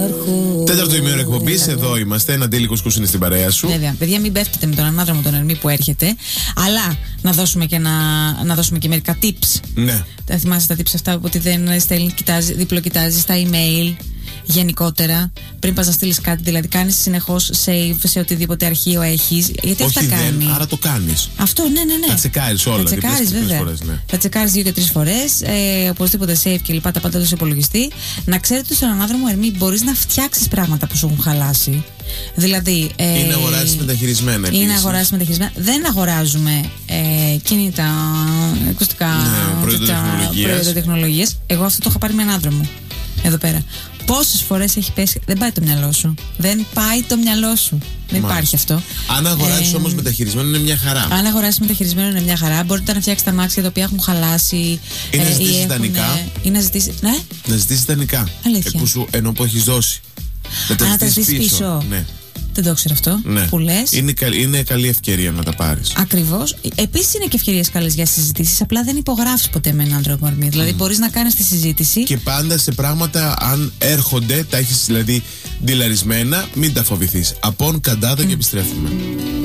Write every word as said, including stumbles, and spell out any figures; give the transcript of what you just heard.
Τέταρτο ημέρο εκπομπής, εδώ είμαστε. Ένα αντίλικος που είναι στην παρέα σου. Βέβαια, παιδιά, μην πέφτετε με τον ανάδρομο τον Ερμή που έρχεται. Αλλά να δώσουμε και, να, να δώσουμε και μερικά tips. Ναι. Θα θυμάσαι τα tips αυτά ότι δεν στέλνει, κοιτάζει, διπλοκοιτάζει τα email. Γενικότερα, πριν πας να στείλεις κάτι, δηλαδή κάνεις συνεχώς save σε οτιδήποτε αρχείο έχεις. Γιατί όχι αυτά κάνει. Δεν, άρα το κάνεις. Αυτό, ναι, ναι, ναι. Θα τσεκάρεις όλα. Θα τσεκάρεις, βέβαια. Φορές, ναι. Θα τσεκάρεις δύο και τρεις φορές. Ε, οπωσδήποτε save και λοιπά, τα πάντα στο υπολογιστή. Να ξέρετε στον ανάδρομο Ερμή μπορείς να φτιάξεις πράγματα που σου έχουν χαλάσει. Δηλαδή. Ε, είναι αγοράσεις μεταχειρισμένα. Είναι αγοράσεις μεταχειρισμένα. Δεν αγοράζουμε ε, κινητά, ακουστικά, ναι, προϊόντα τεχνολογίας. Εγώ αυτό το είχα πάρει με ανάδρομο. Εδώ πέρα. Πόσες φορές έχει πέσει. Δεν πάει το μυαλό σου. Δεν πάει το μυαλό σου. Δεν Μάλιστα. υπάρχει αυτό. Αν αγοράσεις ε, όμως μεταχειρισμένο είναι μια χαρά. Αν αγοράσεις μεταχειρισμένο είναι μια χαρά. Μπορείτε να φτιάξετε τα μάξια τα οποία έχουν χαλάσει. Ή να ζητήσεις ιδανικά. Ή να ζητήσεις. Ναι. Να ζητήσεις ιδανικά. Αλήθεια. Που σου, ενώ που έχεις δώσει. Να τα ζητήσεις πίσω. πίσω. Ναι. Δεν το ξέρω αυτό ναι. που λες. Είναι, είναι καλή ευκαιρία να τα πάρεις. Ακριβώς. Επίσης είναι και ευκαιρίες καλές για συζητήσεις. Απλά δεν υπογράφεις ποτέ με έναν τρόπο Ερμή. Δηλαδή mm. μπορείς να κάνεις τη συζήτηση. Και πάντα σε πράγματα, αν έρχονται, τα έχεις δηλαδή ντυλαρισμένα, μην τα φοβηθείς. Απόν καντάδα mm. και επιστρέφουμε.